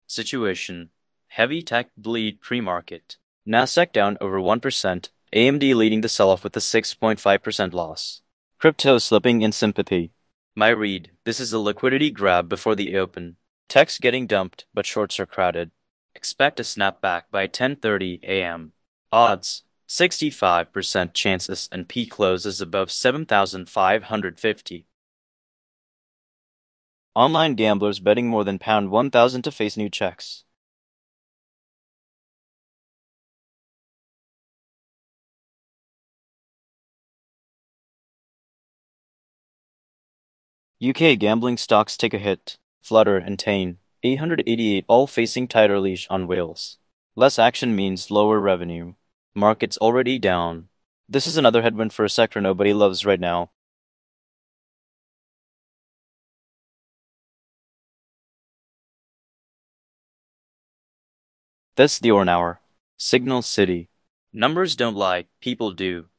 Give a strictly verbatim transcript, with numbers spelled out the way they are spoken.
Situation. Heavy tech bleed pre-market. Nasdaq down over one percent, A M D leading the sell-off with a six point five percent loss. Crypto slipping in sympathy. My read, this is a liquidity grab before the open. Tech's getting dumped, but shorts are crowded. Expect a snapback by ten thirty a m Odds, sixty-five percent chance S and P closes above seven thousand five hundred fifty. Online gamblers betting more than pound one thousand to face new checks. U K gambling stocks take a hit. Flutter and Tane, eight hundred eighty-eight all facing tighter leash on whales. Less action means lower revenue. Markets already down. This is another headwind for a sector nobody loves right now. This the Orn Hour. Signal City. Numbers don't lie, people do.